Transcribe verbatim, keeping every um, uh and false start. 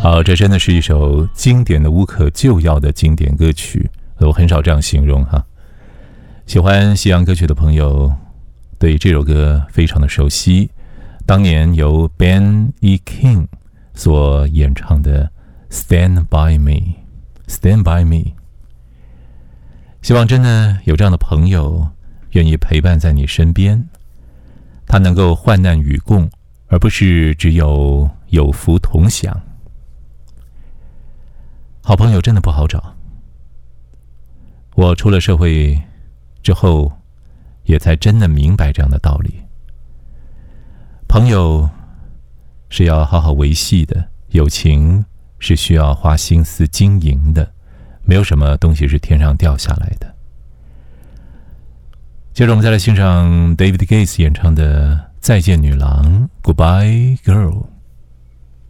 好，这真的是一首经典的无可救药的经典歌曲，我很少这样形容哈。喜欢西洋歌曲的朋友对这首歌非常的熟悉，当年由 Ben E. King 所演唱的 Stand By Me Stand By Me。 希望真的有这样的朋友愿意陪伴在你身边，他能够患难与共，而不是只有有福同享。好朋友真的不好找，我出了社会之后也才真的明白这样的道理。朋友是要好好维系的，友情是需要花心思经营的，没有什么东西是天上掉下来的。接着我们再来欣赏 David Gates 演唱的《再见女郎》 Goodbye Girl。